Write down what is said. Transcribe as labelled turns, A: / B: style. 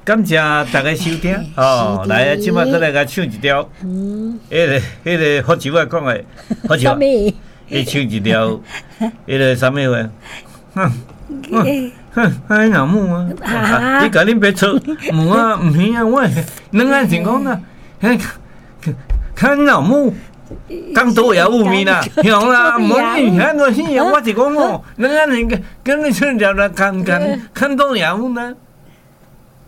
A: 感谢大家收听哦，来，今麦再来甲唱一条，迄个福州话讲的，福州话，伊唱一条，迄个啥物话？哎，老母啊！你甲恁别吵，母啊，唔行啊，我两岸情况啊，看老母。讲多也有面啦，像啦，唔好你看我先有我就讲哦，两岸人跟你唱条啦，看多也有呢。